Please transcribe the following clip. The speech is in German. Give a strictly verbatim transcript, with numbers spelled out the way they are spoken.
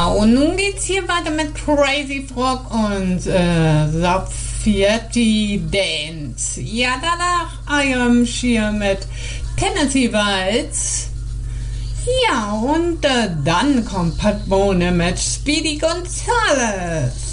und nun geht's hier weiter mit Crazy Frog und äh, Safietti Dance. Ja, danach Iron Shear mit Tennessee Waltz. Ja, und äh, dann kommt Pat Bone mit Speedy Gonzales.